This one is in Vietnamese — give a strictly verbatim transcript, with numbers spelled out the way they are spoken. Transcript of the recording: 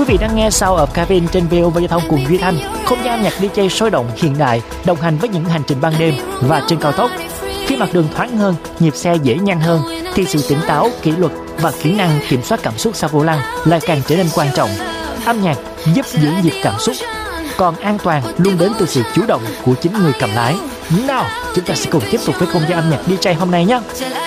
Quý vị đang nghe Sound of Cabin trên vê o vê Giao thông cùng Duy Thanh, không gian âm nhạc đi jay sôi động hiện đại, đồng hành với những hành trình ban đêm và trên cao tốc. Khi mặt đường thoáng hơn, nhịp xe dễ nhăn hơn, thì sự tỉnh táo, kỷ luật và kỹ năng kiểm soát cảm xúc sau vô lăng lại càng trở nên quan trọng. Âm nhạc giúp giữ nhịp cảm xúc, còn an toàn luôn đến từ sự chủ động của chính người cầm lái. Nào, chúng ta sẽ cùng tiếp tục với không gian âm nhạc đi jay hôm nay nhé.